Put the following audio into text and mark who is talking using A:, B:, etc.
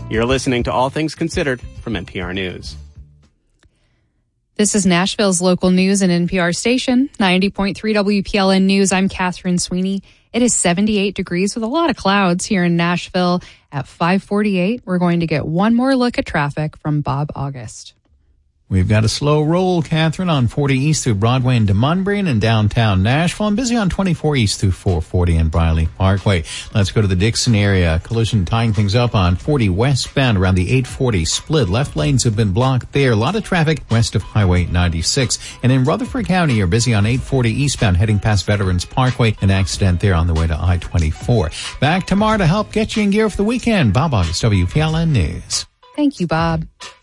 A: You're listening to All Things Considered from NPR News.
B: This is Nashville's local news and NPR station, 90.3 WPLN News. I'm Catherine Sweeney. It is 78 degrees with a lot of clouds here in Nashville. At 5:48, we're going to get one more look at traffic from Bob August.
C: We've got a slow roll, Catherine, on 40 East through Broadway and DeMonbreun in downtown Nashville. I'm busy on 24 East through 440 and Briley Parkway. Let's go to the Dixon area. Collision tying things up on 40 westbound around the 840 split. Left lanes have been blocked there. A lot of traffic west of Highway 96. And in Rutherford County, you're busy on 840 eastbound heading past Veterans Parkway. An accident there on the way to I-24. Back tomorrow to help get you in gear for the weekend. Bob August, WPLN News.
B: Thank you, Bob.